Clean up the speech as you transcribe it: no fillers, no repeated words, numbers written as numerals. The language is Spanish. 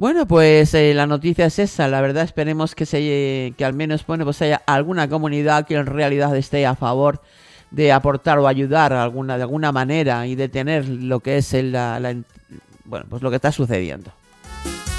Bueno, pues la noticia es esa. La verdad, esperemos que al menos, bueno, pues haya alguna comunidad que en realidad esté a favor de aportar o ayudar de alguna manera y detener lo que es bueno, pues lo que está sucediendo.